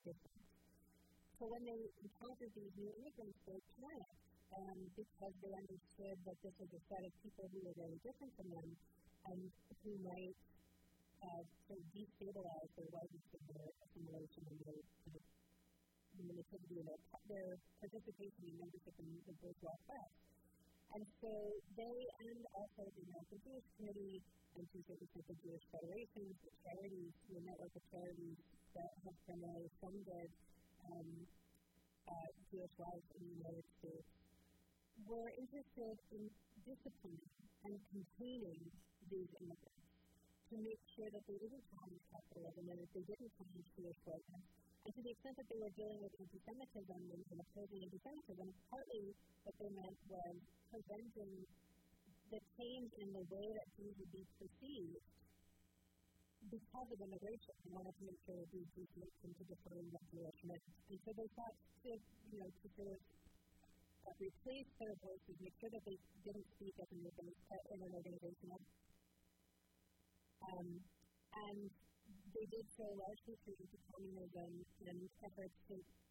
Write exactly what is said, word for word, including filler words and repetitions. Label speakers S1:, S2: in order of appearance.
S1: different. So when they encountered these new immigrants, they panicked um, because they understood that this was a set of people who were very different from them and who might uh, sort of destabilize their whiteness and their assimilation and their sort of relativity and their, their participation in membership in the bourgeois class. And so they and also the American Jewish Committee and two certain types of Jewish federations, the charities, the network of charities that have primarily funded um, uh, Jewish life in the United States, were interested in disciplining and containing these immigrants to make sure that they didn't challenge capitalism and that they didn't challenge Jewish whiteness. And to the extent that they were dealing with anti-Semitism and, and opposing anti-Semitism, partly what they meant was preventing the change in the way that Jews would be perceived because of immigration. They wanted to make sure that these Jews would come to define what Jewish meant. And so they sought to, you know, to sort of uh, replace their voices, make sure that they didn't speak as an, uh, in an organization. Um, and they did so largely through anti-communism and efforts to